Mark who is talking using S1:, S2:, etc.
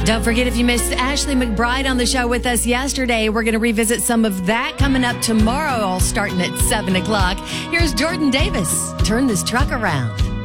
S1: Don't forget, if you missed Ashley McBride on the show with us yesterday, we're going to revisit some of that coming up tomorrow, all starting at 7 o'clock. Here's Jordan Davis. Turn this truck around.